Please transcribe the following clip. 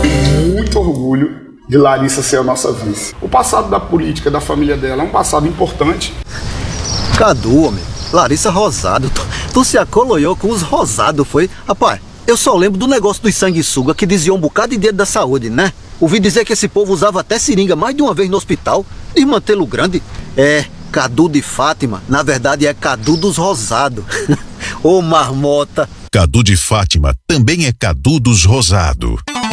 muito orgulho de Larissa ser a nossa vice. O passado da política da família dela é um passado importante. Cadu, homem, Larissa Rosado, tu se acoloiou com os rosados, foi? Rapaz, eu só lembro do negócio dos sanguessuga que dizia um bocado de dinheiro da saúde, né? Ouvi dizer que esse povo usava até seringa mais de uma vez no hospital. Desmantelo grande. Cadu de Fátima, na verdade é Cadu dos Rosados. Ô marmota. Cadu de Fátima também é Cadu dos Rosados.